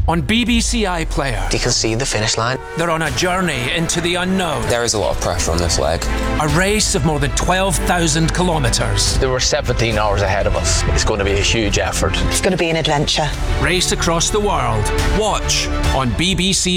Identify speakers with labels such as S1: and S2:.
S1: on BBC iPlayer.
S2: You can see the finish line.
S1: They're on a journey into the unknown.
S3: There is a lot of pressure on this leg.
S1: A race of more than 12,000 kilometres.
S4: There were 17 hours ahead of us. It's going to be a huge effort.
S5: It's going to be an adventure.
S1: Race across the world. Watch on BBC